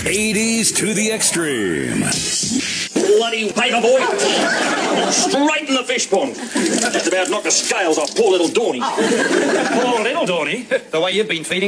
80s to the extreme. Bloody paperboy. Straight in the fish pond. Just about knocked the scales off poor little Dawny. Poor little Dawny? The way you've been feeding